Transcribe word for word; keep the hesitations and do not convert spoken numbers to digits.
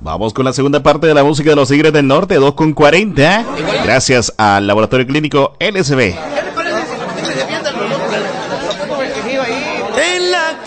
Vamos con la segunda parte de la música de los Tigres del Norte, dos con cuarenta. Gracias al Laboratorio Clínico L S B.